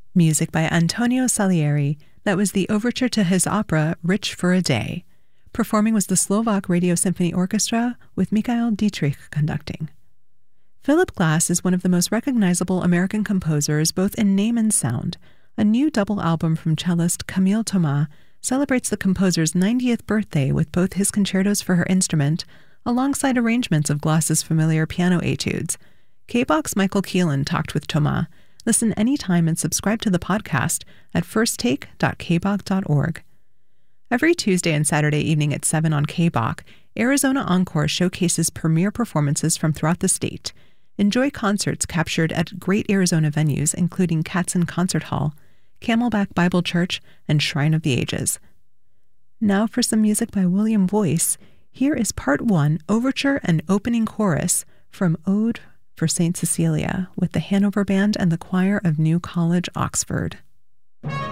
Music by Antonio Salieri, that was the overture to his opera Rich for a Day. Performing was the Slovak Radio Symphony Orchestra with Mikhail Dietrich conducting. Philip Glass is one of the most recognizable American composers both in name and sound. A new double album from cellist Camille Thomas celebrates the composer's 90th birthday with both his concertos for her instrument, alongside arrangements of Glass's familiar piano etudes. KBOX Michael Keelan talked with Thomas. Listen anytime and subscribe to the podcast at firsttake.kbok.org. Every Tuesday and Saturday evening at 7 on KBOK, Arizona Encore showcases premier performances from throughout the state. Enjoy concerts captured at great Arizona venues, including Katzen Concert Hall, Camelback Bible Church, and Shrine of the Ages. Now for some music by William Voice. Here is Part 1, Overture and Opening Chorus from Ode for St. Cecilia with the Hanover Band and the Choir of New College, Oxford.